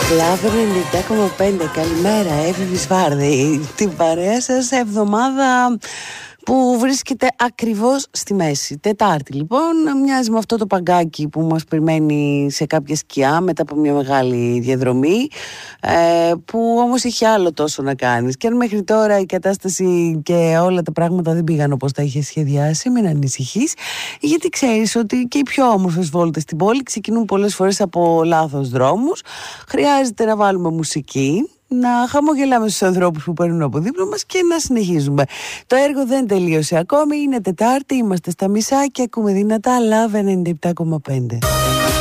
Λάβε 97,5. Καλημέρα, Εύη Βυσβάρδη. Την παρέα σας εβδομάδα που βρίσκεται ακριβώς στη μέση. Τετάρτη λοιπόν, μοιάζει με αυτό το παγκάκι που μας περιμένει σε κάποια σκιά μετά από μια μεγάλη διαδρομή, που όμως έχει άλλο τόσο να κάνεις. Και αν μέχρι τώρα η κατάσταση και όλα τα πράγματα δεν πήγαν όπως τα είχε σχεδιάσει, μην ανησυχείς, γιατί ξέρεις ότι και οι πιο όμορφες βόλτες στην πόλη ξεκινούν πολλές φορές από λάθος δρόμους. Χρειάζεται να βάλουμε μουσική, να χαμογελάμε στους ανθρώπους που παίρνουν από δίπλα μας και να συνεχίζουμε. Το έργο δεν τελείωσε ακόμη, είναι Τετάρτη, είμαστε στα μισά και ακούμε δυνατά Love 97,5.